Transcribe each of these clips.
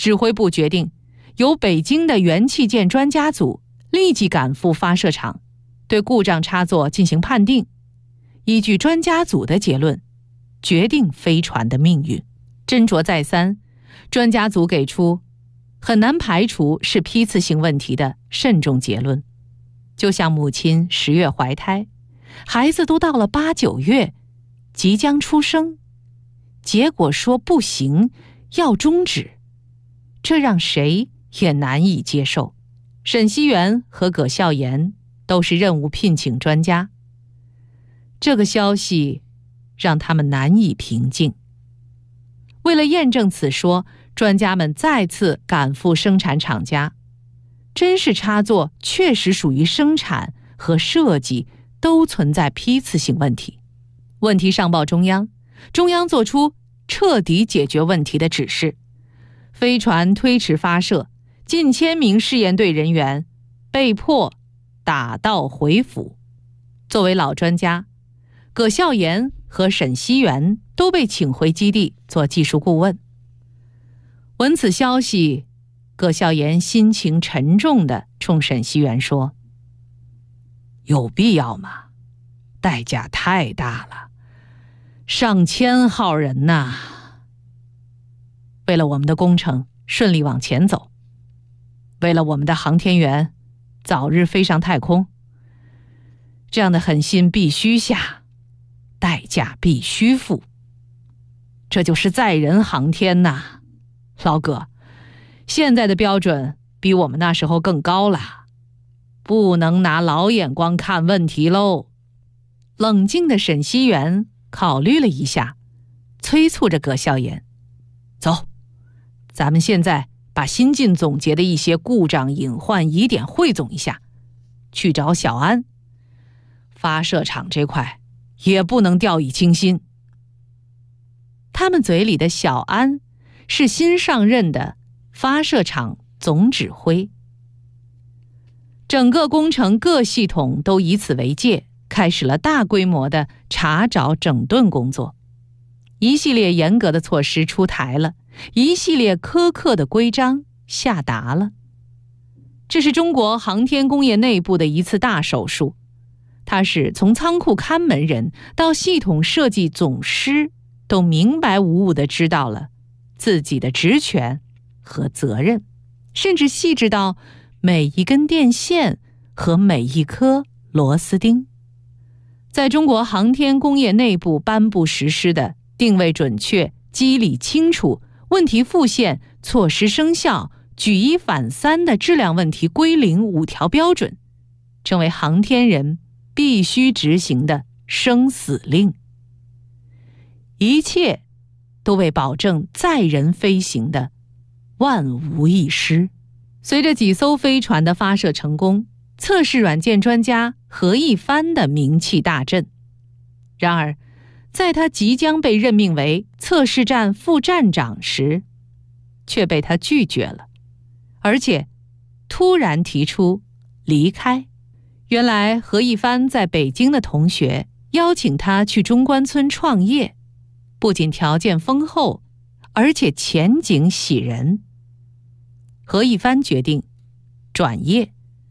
指挥部决定由北京的元器件专家组立即赶赴发射场，对故障插座进行判定，依据专家组的结论，决定飞船的命运。斟酌再三，专家组给出很难排除是批次性问题的慎重结论。就像母亲10月怀胎，孩子都到了8、9月，即将出生，结果说不行，要终止，这让谁也难以接受。沈熙元和葛孝言都是任务聘请专家，这个消息让他们难以平静。为了验证此说，专家们再次赶赴生产厂家，真是插座确实属于生产和设计都存在批次性问题。问题上报中央，中央做出彻底解决问题的指示，飞船推迟发射，近千名试验队人员被迫打道回府。作为老专家，葛孝言和沈熙元都被请回基地做技术顾问。闻此消息，葛孝言心情沉重地冲沈熙元说：“有必要吗？代价太大了，上千号人呐！为了我们的工程顺利往前走，为了我们的航天员早日飞上太空，这样的狠心必须下，代价必须付。这就是载人航天呐！老葛，现在的标准比我们那时候更高了，不能拿老眼光看问题喽。”冷静的沈熙元考虑了一下，催促着葛孝言：“走，咱们现在把新近总结的一些故障隐患疑点汇总一下，去找小安。发射场这块也不能掉以轻心。”他们嘴里的小安是新上任的发射场总指挥。整个工程各系统都以此为界，开始了大规模的查找整顿工作。一系列严格的措施出台了，一系列苛刻的规章下达了。这是中国航天工业内部的一次大手术，它是从仓库看门人到系统设计总师都明白无误地知道了自己的职权和责任，甚至细致到每一根电线和每一颗螺丝钉。在中国航天工业内部颁布实施的定位准确、机理清楚、问题复现、措施生效、举一反三的质量问题归零5条标准，成为航天人必须执行的生死令。一切都为保证载人飞行的万无一失。随着几艘飞船的发射成功，测试软件专家何一帆的名气大振。然而，在他即将被任命为测试站副站长时，却被他拒绝了，而且突然提出离开。原来何一帆在北京的同学邀请他去中关村创业，不仅条件丰厚，而且前景喜人。何一帆决定转业。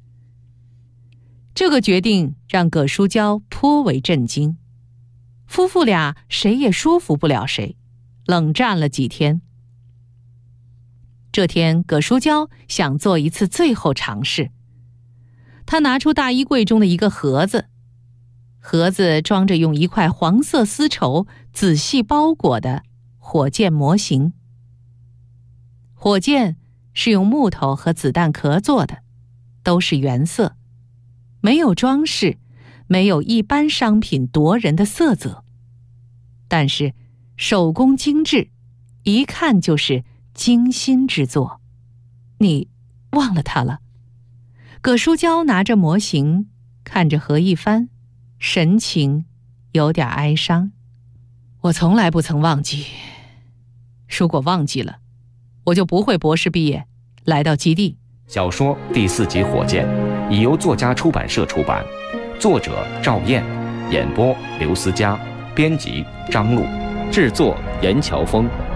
这个决定让葛书娇颇为震惊，夫妇俩谁也说服不了谁，冷战了几天。这天，葛书娇想做一次最后尝试，她拿出大衣柜中的一个盒子，盒子装着用一块黄色丝绸仔细包裹的火箭模型。火箭是用木头和子弹壳做的，都是原色，没有装饰，没有一般商品夺人的色泽，但是手工精致，一看就是精心之作。你忘了它了？葛书娇拿着模型看着何一帆，神情有点哀伤。我从来不曾忘记，如果忘记了，我就不会博士毕业来到基地。 小说第4集《火箭》已由作家出版社出版，作者赵燕，演播刘思佳，编辑张璐，制作严乔峰。